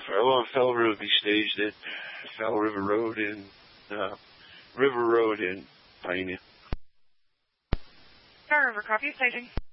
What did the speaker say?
along Fell Road, we staged at Fell River Road in Pioneer. Fell River, copy, staging.